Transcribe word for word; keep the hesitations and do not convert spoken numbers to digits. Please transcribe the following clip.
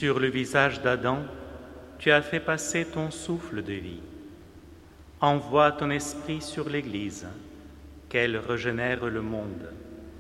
Sur le visage d'Adam, tu as fait passer ton souffle de vie. Envoie ton esprit sur l'Église, qu'elle régénère le monde.